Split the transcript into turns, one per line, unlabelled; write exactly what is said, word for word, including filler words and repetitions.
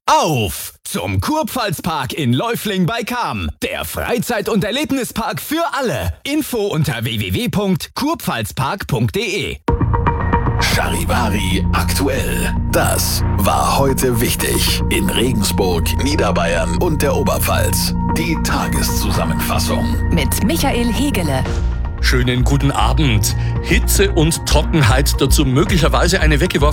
Auf zum Kurpfalzpark in Läufling bei Cham. Der Freizeit- und Erlebnispark für alle. Info unter w w w punkt kurpfalzpark punkt d e.
Charivari aktuell. Das war heute wichtig in Regensburg, Niederbayern und der Oberpfalz. Die Tageszusammenfassung
mit Michael Hegele.
Schönen guten Abend. Hitze und Trockenheit, dazu möglicherweise eine weggeworfene